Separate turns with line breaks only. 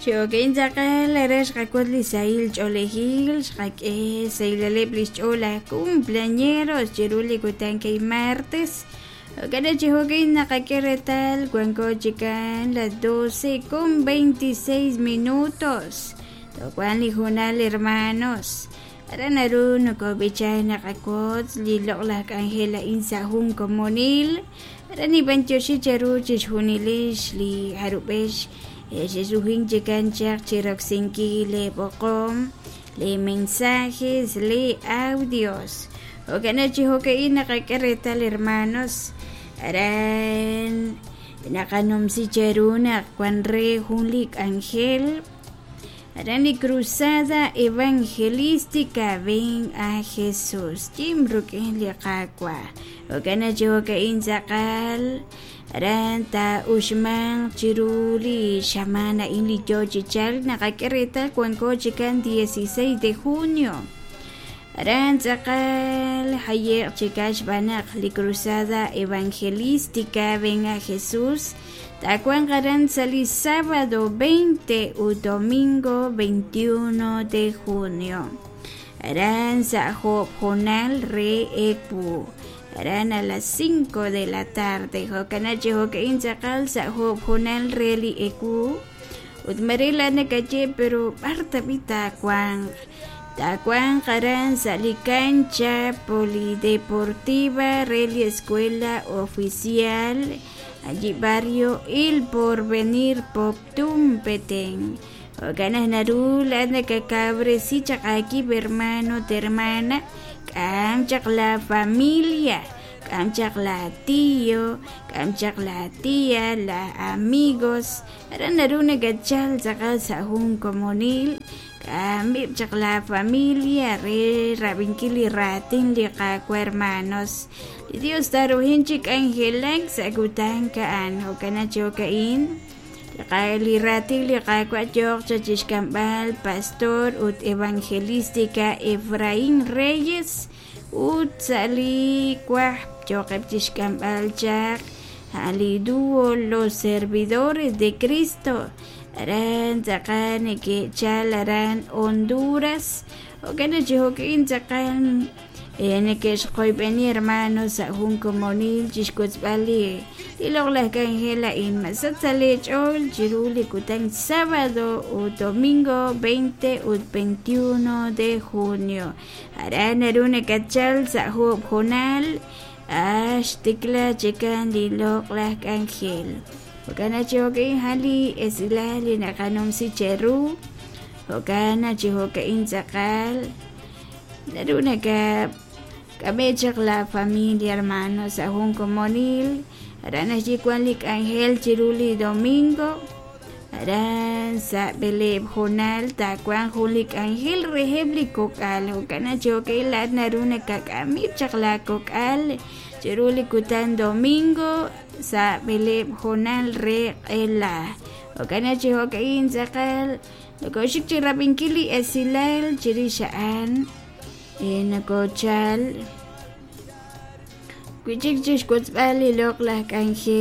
Chokin zakal eres kakotli sail cholehil shake saileleplis chola cumpleañeros chiruli kutanke martes. Cada chihokin nakakeretal cuenco chican las 12:26. Tocuan lijunal hermanos. Aranarun kobichay nakakot liloklak Angela insahun komonil. Arani banchoshi charu chishunilish li harupesh. Jesuhin chicanchak chiroksinki le bokom le mensajes le audios. Oganachi hokein nakakeretal hermanos. Aran nakanomsi charuna cuanre junlik Angel. Arani cruzada evangelística ven a Jesús. Jim rukin liakakwa. Oganachi hokein zakal. Aranta Ushman Chiruli Shamana Inli Jojichal nakakereta cuenco chican 16 de junio. Arantzakal Hayer Chikash Banak li cruzada evangelística ven a Jesús. Tacuan Garanzali sábado 20 y domingo 21 de junio. Aranza Jonal Re Epu. Harán a las 5 de la tarde. Jokanache Jokein Zakal Sahob Jonal Reli Eku. Utmarila Nekache pero Barta Vita Kwang. Tacuan Harán Salicancha Polideportiva Reli Escuela Oficial. Allí barrio El Porvenir Poptum Petén. Jokanas Narula Nekacabre si Chakaki hermano de hermana. Kamchak la familia, kamchak la tío, kamchak la tía, la amigos. Aranaruna gachal sakal sahun komonil, kamchak la familia, re rabinkili ratin liqakwa hermanos. Dios daruhinchik angelang sagutan kaan hokanachokain. Liqali ratin liqakwa George Chishkambal, pastor ut evangelística Efraín Reyes ut sali kwah Joqep Chishkambal chak aliduo los servidores de Cristo aran zakan que chalaran Honduras o que no chihokin zakan en que escoy beni hermanos a un comunil chiscotzbali y luego la Angela in masatzale chol chiruli kutan sábado o domingo 20 y 21 de junio harán arune kachal sa jonal ashtikla chikan dilok la Angel okana choke hali esilali nakanom si cheru okana chihoke inzakal naruna ka Kamechak la familia hermanos a un comonil. Aran allí cuanlik Angel Chiruli Domingo. Aran sa beleb jonal tacuan julik Angel rehebli kokal. Hukana choke la naruna kakamir chakla kokal. Chiruli kutan Domingo sa beleb jonal re ela. Hukana choke in zakal. Lokoshik chirabinkili esilal chirishaan. Nakochal Kuchik Kutzbali Loklak Angel